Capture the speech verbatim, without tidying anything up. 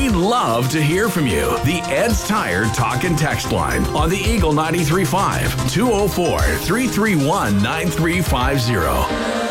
We love to hear from you. The Ed's Tire Talk and Text line on the Eagle ninety-three point five, two oh four, three three one, nine three five zero.